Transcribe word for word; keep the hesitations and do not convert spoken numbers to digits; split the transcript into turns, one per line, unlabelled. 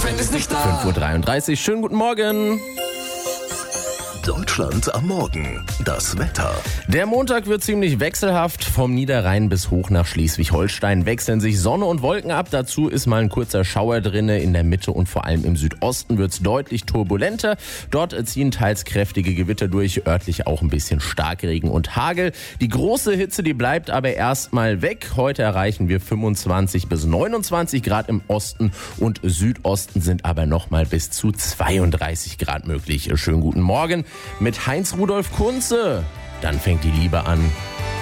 Sven ist nicht da.
fünf Uhr dreiunddreißig, schönen guten Morgen.
Deutschland am Morgen. Das Wetter.
Der Montag wird ziemlich wechselhaft. Vom Niederrhein bis hoch nach Schleswig-Holstein wechseln sich Sonne und Wolken ab. Dazu ist mal ein kurzer Schauer drinne. In der Mitte und vor allem im Südosten wird es deutlich turbulenter. Dort ziehen teils kräftige Gewitter durch, örtlich auch ein bisschen Starkregen und Hagel. Die große Hitze, die bleibt aber erstmal weg. Heute erreichen wir fünfundzwanzig bis neunundzwanzig Grad im Osten und Südosten sind aber nochmal bis zu zweiunddreißig Grad möglich. Schönen guten Morgen mit Heinz Rudolf Kunze. Dann fängt die Liebe an.